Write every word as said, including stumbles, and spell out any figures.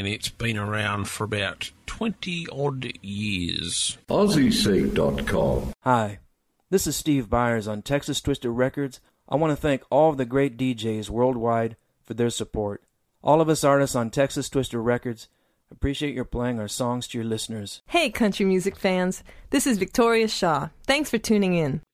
and it's been around for about twenty-odd years. Aussie Seek dot com. Hi, this is Steve Byers on Texas Twister Records. I want to thank all of the great D Js worldwide for their support. All of us artists on Texas Twister Records appreciate your playing our songs to your listeners. Hey, country music fans. This is Victoria Shaw. Thanks for tuning in.